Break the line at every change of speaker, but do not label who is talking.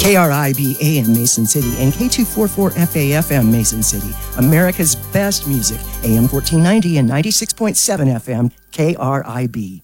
KRIB AM Mason City and K244FA FM Mason City. America's best music. AM 1490 and 96.7 FM KRIB.